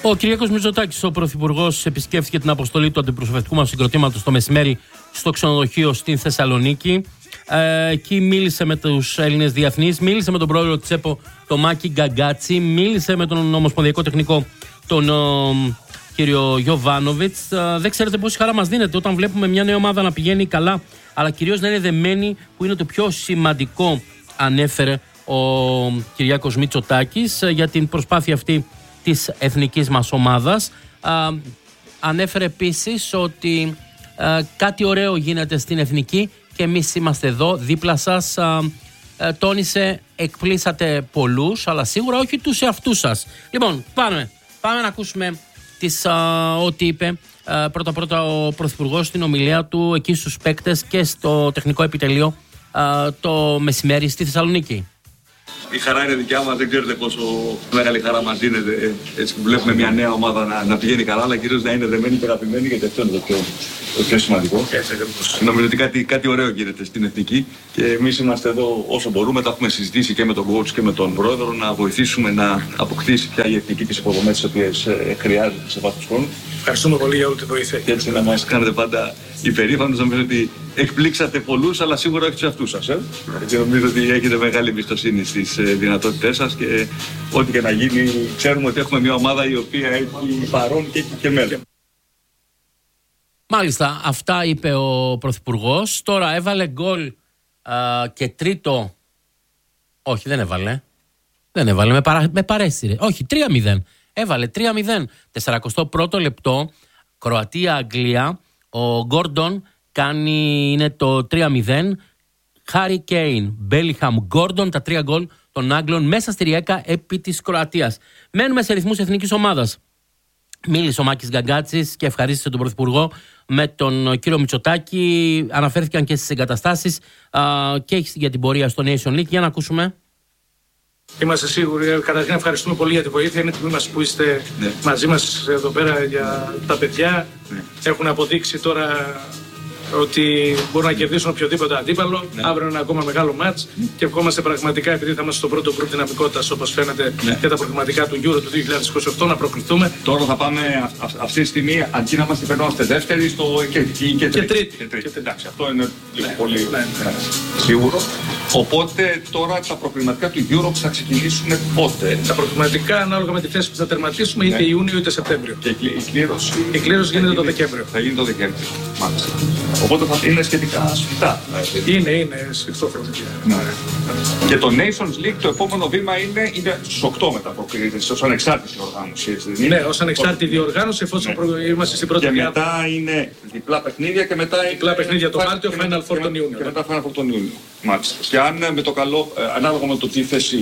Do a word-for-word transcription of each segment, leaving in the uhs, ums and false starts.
Ο Κυριάκος Μητσοτάκης, ο Πρωθυπουργός, επισκέφθηκε την αποστολή του αντιπροσωπευτικού μας συγκροτήματος το μεσημέρι στο ξενοδοχείο στην Θεσσαλονίκη. Ε, εκεί μίλησε με τους Έλληνες διεθνείς, μίλησε με τον πρόεδρο της ΕΠΟ, τον Μάκη Γκαγκάτσι, μίλησε με τον Ομοσπονδιακό Τεχνικό, τον ο, κύριο Γιοβάνοβιτς. Ε, δεν ξέρετε πόση χαρά μας δίνεται όταν βλέπουμε μια νέα ομάδα να πηγαίνει καλά, αλλά κυρίως να είναι δεμένη, που είναι το πιο σημαντικό, ανέφερε ο Κυριάκος Μητσοτάκης για την προσπάθεια αυτή της εθνικής μας ομάδας. Α, ανέφερε επίσης ότι α, κάτι ωραίο γίνεται στην εθνική και εμείς είμαστε εδώ δίπλα σας. Α, α, τόνισε, εκπλήσατε πολλούς, αλλά σίγουρα όχι τους εαυτούς σας. Λοιπόν, πάμε, πάμε να ακούσουμε τις, α, ό,τι είπε α, πρώτα πρώτα ο Πρωθυπουργός στην ομιλία του εκεί στους παίκτες και στο τεχνικό επιτελείο α, το μεσημέρι στη Θεσσαλονίκη. Η χαρά είναι δικιά μας, δεν ξέρετε πόσο μεγάλη χαρά μας δίνεται έτσι που βλέπουμε μια νέα ομάδα να, να πηγαίνει καλά, αλλά κυρίως να είναι δεμένη και αγαπημένη, γιατί αυτό είναι το πιο, το πιο σημαντικό. Νομίζω ότι κάτι, κάτι ωραίο γίνεται στην εθνική και εμείς είμαστε εδώ όσο μπορούμε. Τα έχουμε συζητήσει και με τον coach και με τον πρόεδρο να βοηθήσουμε να αποκτήσει πια η εθνική τις υποδομές τις οποίες ε, χρειάζεται σε βάθος χρόνου. Ευχαριστούμε πολύ για όλη τη βοήθεια. Και έτσι να μας κάνετε πάντα υπερήφανος. Νομίζω ότι εκπλήξατε πολλούς, αλλά σίγουρα όχι τους εαυτούς σας. Ε? Έτσι νομίζω ότι έχετε μεγάλη εμπιστοσύνη στις ε, δυνατότητές σας και ό,τι και να γίνει, ξέρουμε ότι έχουμε μια ομάδα η οποία έχει παρόν και έχει και μέλλον. Μάλιστα, αυτά είπε ο Πρωθυπουργός. Τώρα έβαλε γκολ και τρίτο. Όχι, δεν έβαλε. Δεν έβαλε, με, παρα... με παρέστηρε. Όχι, τρία μηδέν. Έβαλε τρία μηδέν. σαράντα πρώτο λεπτό, Κροατία-Αγγλία. Ο Γκόρντον κάνει, είναι το τρία μηδέν. Χάρι Κέιν, Μπέλιχαμ, Γκόρντον, τα τρία γκολ των Άγγλων μέσα στη Ριέκα επί της Κροατίας. Μένουμε σε ρυθμούς εθνικής ομάδας. Μίλησε ο Μάκης Γκαγκάτσης και ευχαρίστησε τον Πρωθυπουργό με τον κύριο Μητσοτάκη. Αναφέρθηκαν και στις εγκαταστάσεις α, και για την πορεία στο Nation League. Για να ακούσουμε. Είμαστε σίγουροι. Καταρχήν ευχαριστούμε πολύ για τη βοήθεια. Είναι τιμή μας που είστε ναι. μαζί μας εδώ πέρα για τα παιδιά. Ναι. Έχουν αποδείξει τώρα ότι μπορούν να κερδίσουν οποιοδήποτε αντίπαλο. Ναι. Αύριο είναι ακόμα μεγάλο μάτς mm. και ευχόμαστε πραγματικά, επειδή θα είμαστε στο πρώτο γκρουπ δυναμικότητας, όπως φαίνεται, ναι. και τα προγραμματικά του Euro του δύο χιλιάδες είκοσι οκτώ, να προκληθούμε. Τώρα θα πάμε α, α, αυτή τη στιγμή, αντί να είμαστε περνόμαστε δεύτεροι, στο και, και, και, και τρίτη. Και τρίτη. Εντάξει, αυτό είναι λίγο ναι. πολύ ναι. Ναι. σίγουρο. Οπότε τώρα τα προκριματικά του Euro θα ξεκινήσουν πότε? Τα προκριματικά, ανάλογα με τη θέση που θα τερματίσουμε, είτε ναι. Ιούνιο είτε Σεπτέμβριο. Και η κλήρωση, η κλήρωση γίνεται το Δεκέμβριο. Θα γίνει το Δεκέμβριο. Μάλιστα. Οπότε θα είναι σχετικά σφιχτά. Είναι, είναι σφιχτό θεωρητικά. Ναι. Και το Nations League το επόμενο βήμα είναι, είναι στους οκτώ μετά προκρίνεται, ως ανεξάρτητη διοργάνωση. Ναι, ως ανεξάρτητη διοργάνωση, εφόσον ναι. προ... είμαστε στην πρώτη Και μετά διάδα. Είναι διπλά παιχνίδια και μετά. Διπλά παιχνίδια το Μάρτιο, Final Four τον Ιούνιο. Και μετά Final Four τον Ιούνιο. Μάλιστα. Και αν με το καλό, ανάλογα με το τι θέση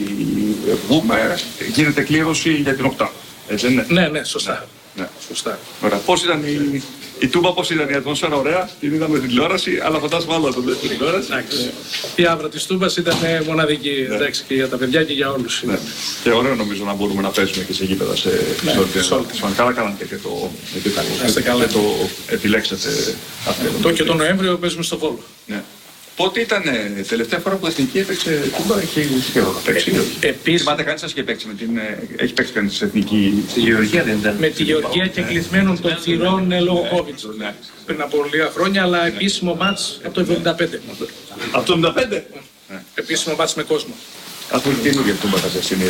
βγούμε, γίνεται κλήρωση για την οκτάδα. Έτσι είναι. Ναι, ναι, σωστά. Ναι. Σωστά. Ωραία. Πώς ήταν η, η Τούμπα, πώς ήταν η ατμόσφαιρα? Ωραία, την είδαμε στην τηλεόραση, αλλά φαντάζομαι άλλο τον στην τηλεόραση. Η άβρα της Τούμπας ήταν μοναδική, ναι. εντάξει, και για τα παιδιά και για όλους. Ναι. Και ωραίο νομίζω να μπορούμε να παίζουμε και σε γήπεδα σε όλες. Καλά κάνατε και το, και το επιλέξατε αυτό. Το και τον Νοέμβριο παίζουμε στο Βόλο. Ναι. Πότε ήταν τελευταία φορά που η Εθνική έπαιξε Τούμπα? Έχει καιρό να παίξει. Επίσης, θυμάται κανείς σας και παίξει με την... Έχει παίξει κανείς στην Εθνική... Στη Γεωργία δεν ήταν? Με τη Γεωργία και κλεισμένων των θυρών λόγω COVID. Πριν από λίγα χρόνια, αλλά επίσημο μάτς από το εβδομήντα πέντε. Από το εβδομήντα πέντε? Επίσημο μάτς με κόσμο. Αυτό είναι καινούργια Τούμπα τα σημεία.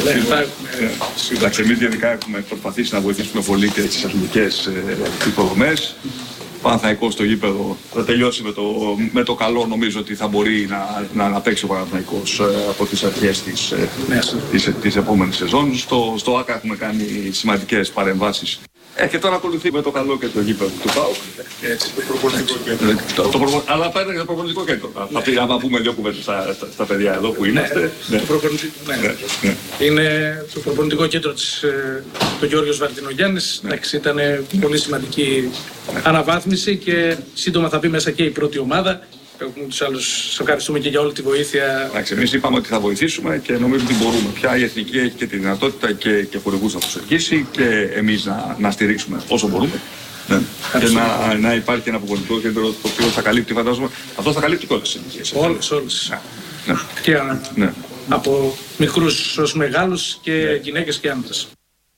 Εντάξει, εμείς γενικά έχουμε προσπαθήσει να βοηθήσουμε πολύ και τις αθλητικές υποδομές. Παναθηναϊκός στο γήπεδο θα τελειώσει με το, με το καλό, νομίζω ότι θα μπορεί να, να, να παίξει ο Παναθηναϊκός από τις αρχές της, ναι. της, της επόμενης σεζόν. Στο, στο ΆΚΑ έχουμε κάνει σημαντικές παρεμβάσεις. Ε, και τώρα ακολουθεί με το καλό και το γήπεδο του ΠΑΟΚ. Έτσι, το προπονητικό κέντρο. Αλλά πάει για το προπονητικό κέντρο. Ναι. Αν πούμε δύο κουβέντες στα, στα, στα παιδιά εδώ που είμαστε. Ναι, ναι. Το προπονητικό, ναι. Ναι. Ναι. Είναι το προπονητικό κέντρο της, το Γιώργος Βαρτινογιάννης. Ναι. Ήταν πολύ σημαντική ναι. αναβάθμιση και σύντομα θα μπει μέσα και η πρώτη ομάδα. Έχουμε τους άλλους, σας ευχαριστούμε και για όλη τη βοήθεια. Εντάξει, εμείς είπαμε ότι θα βοηθήσουμε και νομίζω ότι μπορούμε. Πια η Εθνική έχει και τη δυνατότητα και, και χορηγούς να προσελκύσει και εμείς να, να στηρίξουμε όσο μπορούμε. Ναι. Και να, να υπάρχει ένα αποκονικό κέντρο το οποίο θα καλύπτει, φαντάζομαι. Αυτό θα καλύπτει όλες τις ηλικίες. Όλες, όλες. Ναι. Και ναι. από μικρούς ως μεγάλους και ναι. γυναίκες και άντρες.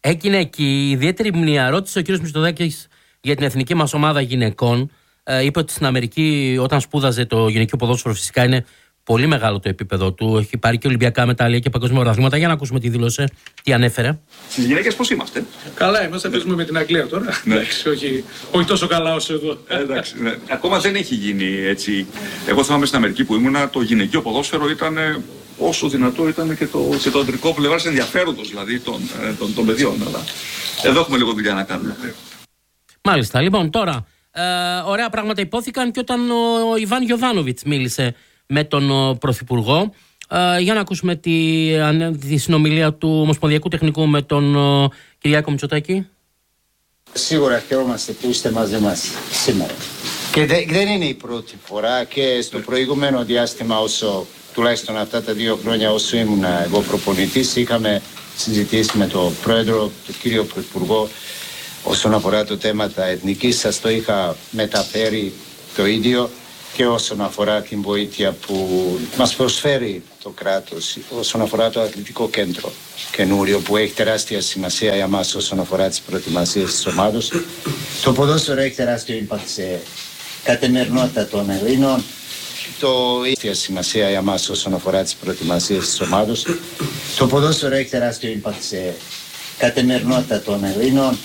Έγινε εκεί ιδιαίτερη μνήμα. Ρώτησε ο κ. Μητσοτάκης για την εθνική μας ομάδα γυναικών. Ε, είπε ότι στην Αμερική, όταν σπούδαζε το γυναικείο ποδόσφαιρο, φυσικά είναι πολύ μεγάλο το επίπεδο του. Έχει πάρει και Ολυμπιακά μετάλλια και παγκόσμια πρωταθλήματα. Για να ακούσουμε τι δήλωσε, τι ανέφερε. Στις γυναίκες πώς είμαστε? Καλά, είμαστε. Παίζουμε με την Αγγλία τώρα. Ναι. Εντάξει, όχι, όχι τόσο καλά όσο εδώ. Εντάξει, ναι. Ακόμα δεν έχει γίνει έτσι. Εγώ θυμάμαι στην Αμερική που ήμουνα, το γυναικείο ποδόσφαιρο ήταν όσο δυνατό ήταν και το, και το αντρικό πλευρά ενδιαφέροντος δηλαδή των, των, των παιδιών. Αλλά εδώ έχουμε λίγο δουλειά να κάνουμε. Μάλιστα. Λοιπόν, τώρα, ε, ωραία πράγματα υπόθηκαν και όταν ο, ο Ιβάν Γιοβάνοβιτς μίλησε με τον ο, Πρωθυπουργό. Ε, για να ακούσουμε τη, τη συνομιλία του Ομοσπονδιακού Τεχνικού με τον ο, Κυριάκο Μητσοτάκη. Σίγουρα χαιρόμαστε που είστε μαζί μας σήμερα. Και δε, δεν είναι η πρώτη φορά και στο προηγούμενο διάστημα, όσο τουλάχιστον αυτά τα δύο χρόνια όσο ήμουν εγώ προπονητής, είχαμε συζητήσει με τον Πρόεδρο, τον κύριο Πρωθυπουργό, όσον αφορά το θέμα τα εθνική. Σας το είχα μεταφέρει το ίδιο και όσον αφορά την βοήθεια που μας προσφέρει το κράτος, όσον αφορά το αθλητικό κέντρο καινούριο που έχει τεράστια σημασία για μας όσον αφορά τις προετοιμασίες της ομάδας. Το ποδόσφαιρο έχει τεράστιο impact σε καθημερινότητα των Ελλήνων. Το έχει σημασία για μας όσον αφορά τις προετοιμασίες της ομάδας. Το ποδόσφαιρο έχει τεράστιο impact σε καθημερινότητα των Ελλήνων.